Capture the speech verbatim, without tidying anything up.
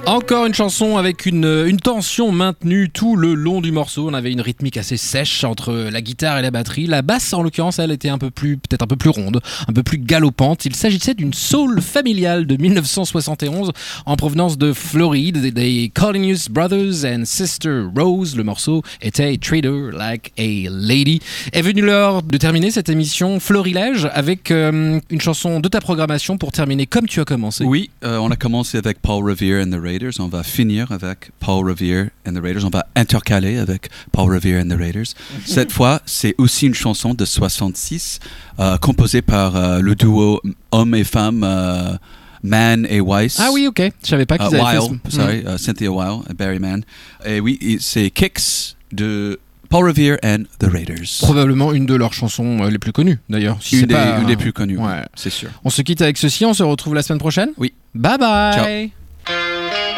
Encore une chanson avec une, une tension maintenue tout le long du morceau. On avait une rythmique assez sèche entre la guitare et la batterie. La basse, en l'occurrence, elle était un peu plus, peut-être un peu plus ronde, un peu plus galopante. Il s'agissait d'une soul familiale de dix-neuf cent soixante et onze en provenance de Floride, des Collinus Brothers and Sister Rose. Le morceau était Treat Her Like a Lady. Est venu l'heure de terminer cette émission Florilège avec euh, une chanson de ta programmation pour terminer comme tu as commencé. Oui, euh, on a commencé avec Paul Revere and the Raiders. On va finir avec Paul Revere and the Raiders. On va intercaler avec Paul Revere and the Raiders. Cette fois, c'est aussi une chanson de soixante-six euh, composée par euh, le duo homme et femme euh, Mann et Weiss. Ah oui, ok. Je savais pas qu'ils uh, avaient Weil, fait ça. sorry, mm. uh, Cynthia Weil et Barry Mann. Et oui, c'est Kicks de Paul Revere and the Raiders. Probablement une de leurs chansons les plus connues, d'ailleurs. Si une, c'est des, pas... une des plus connues, ouais. c'est sûr. On se quitte avec ceci, on se retrouve la semaine prochaine. Oui. Bye bye. Ciao.